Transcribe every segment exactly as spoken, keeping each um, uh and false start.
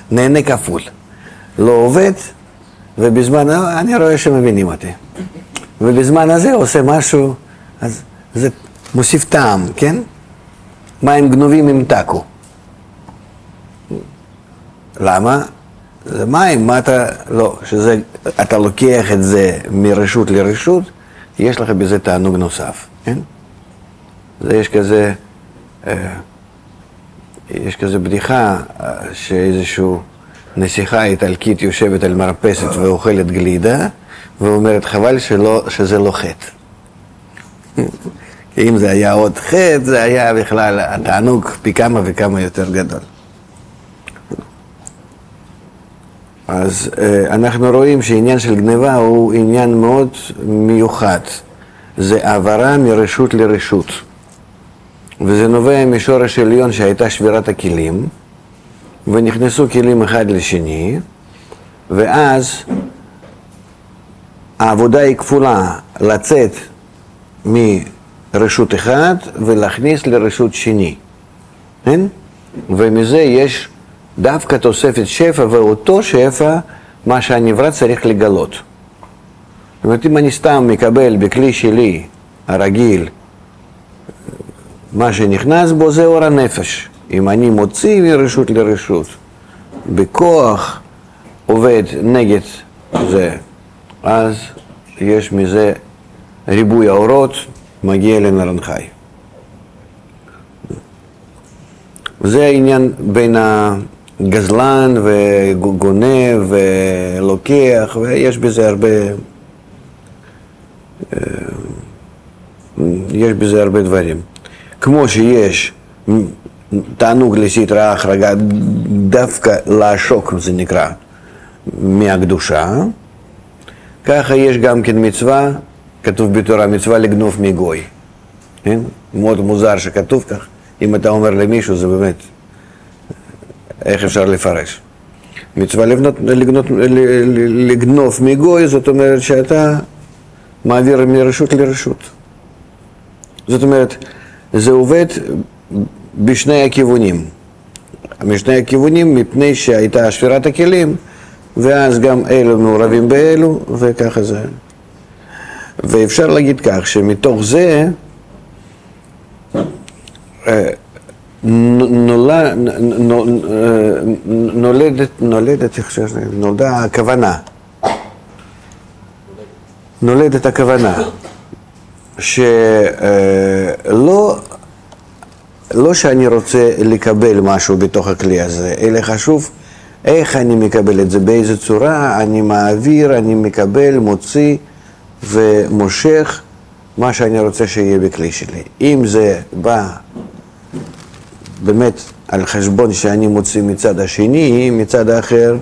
נהנה כפול. לא עובד, ובזמן, אני רואה שמבינים אותי. ובזמן הזה עושה משהו, אז זה מוסיף טעם, כן? מים גנובים עם טאקו. למה? זה מים, מה אתה, לא, שזה, אתה לוקח את זה מרשות לרשות, יש לך בזה תענוג נוסף, כן? זה יש כזה, יש כזה בדיחה שאיזשהו נסיכה איטלקית יושבת על מרפסת ואוכלת גלידה, ואומרת חבל שלא, שזה לא חטא. כי אם זה היה עוד חטא, זה היה בכלל התענוג פי כמה וכמה יותר גדול. אז אנחנו רואים שעניין של גניבה הוא עניין מאוד מיוחד. זה העברה מרשות לרשות. וזה נובע משורש עליון שהייתה שבירת הכלים, ונכנסו כלים אחד לשני, ואז העבודה היא כפולה, לצאת מרשות אחד ולהכניס לרשות שני. כן? ומזה יש דווקא תוספת שפע, ואותו שפע, מה שהנברא צריך לגלות. זאת אומרת, אם אני סתם מקבל בכלי שלי, הרגיל, מה שנכנס בו זה אור הנפש. אם אני מוציא מרשות לרשות, בכוח עובד נגד זה, אז יש מזה ריבוי האורות, מגיע לנרן חי. זה העניין בין הגזלן וגונב ולוקח, ויש בזה הרבה, יש בזה הרבה דברים. כמו שיש תענוג לסטרא אחרא, דווקא לעשוק זה נקרא, מהקדושה, ככה יש גם כן מצווה, כתוב בתורה, מצווה לגנוב מגוי. כן? מאוד מוזר שכתוב כך, אם אתה אומר למישהו זה באמת, איך אפשר לפרש? מצווה לבנות, לגנות, לגנוב מגוי, זאת אומרת שאתה מעביר מרשות לרשות. זאת אומרת, זה עובד בשני הכיוונים. משני הכיוונים מפני שהייתה שבירת הכלים, ואז גם אלו מעורבים באלו, וככה זה. ואפשר להגיד כך, שמתוך זה נולד, נולדת, נולדת, נולדה הכוונה. נולדת הכוונה. שלא לא שאני רוצה לקבל משהו בתוך הכלי הזה, אלא חשוב איך אני מקבל את זה, באיזה צורה אני מעביר, אני מקבל, מוציא ומושך מה שאני רוצה שיהיה בכלי שלי. אם זה בא באמת על חשבון שאני מוציא מצד השני, מצד האחר,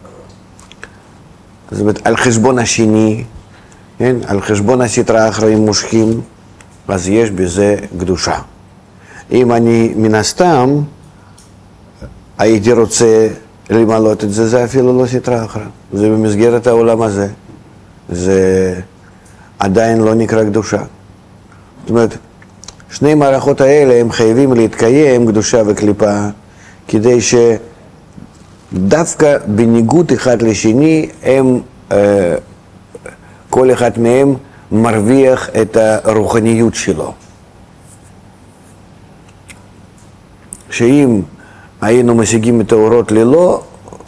זאת אומרת על חשבון השני, כן? על חשבון הסטרא אחרא אם מושכים, אז יש בזה קדושה. אם אני מן הסתם הייתי רוצה למלות את זה, זה אפילו לא סטרא אחרא, זה במסגרת העולם הזה, זה עדיין לא נקרא קדושה. זאת אומרת, שני מערכות האלה הם חייבים להתקיים, קדושה וקליפה, כדי שדווקא בניגוד אחד לשני הם אה, כל אחד מהם מרוויח את הרוחניות שלו. שאם היינו משיגים את האורות ללא,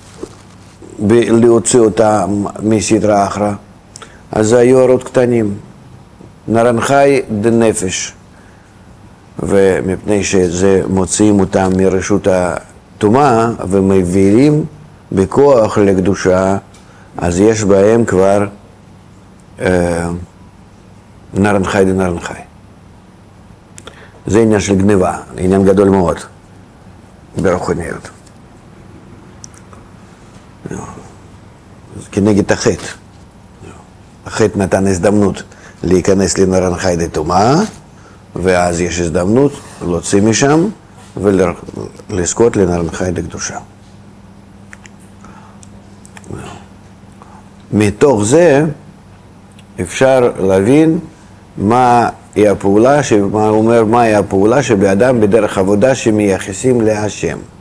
להוציא אותם מסטרא אחרא, אז היו אורות קטנים. נרן חי דנפש. ומפני שזה מוציאים אותם מרשות הטומאה ומעבירים בכוח לקדושה, אז יש בהם כבר נרן חי דנרן חי. זה עניין של גניבה, עניין גדול מאוד ברוחניות. כנגד החטא. החטא נתן הזדמנות להיכנס לנרן חי דטומאה, ואז יש הזדמנות להוציא משם ולזכות לנרן חי דקדושה. מתוך זה אפשר להבין מה היא הפעולה, מה אומר, מה היא הפעולה שבאדם בדרך עבודה שמייחסים להשם.